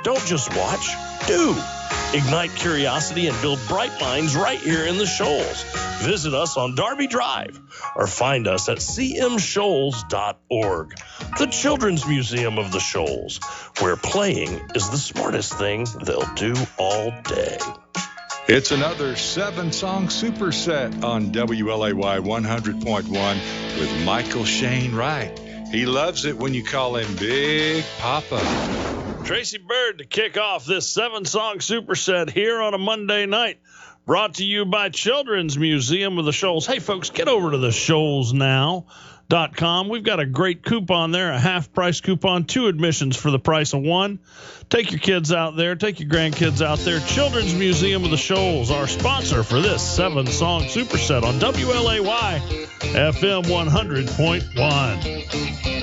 Don't just watch, do. Ignite curiosity and build bright minds right here in the Shoals. Visit us on Darby Drive or find us at cmshoals.org. The Children's Museum of the Shoals, where playing is the smartest thing they'll do all day. It's another 7-song superset on WLAY 100.1 with Michael Shane Wright. He loves it when you call him Big Papa. Tracy Bird to kick off this 7-song superset here on a Monday night. Brought to you by Children's Museum of the Shoals. Hey, folks, get over to the shoalsnow.com. We've got a great coupon there, a half-price coupon, 2 admissions for the price of 1. Take your kids out there. Take your grandkids out there. Children's Museum of the Shoals, our sponsor for this 7-song superset on WLAY FM 100.1.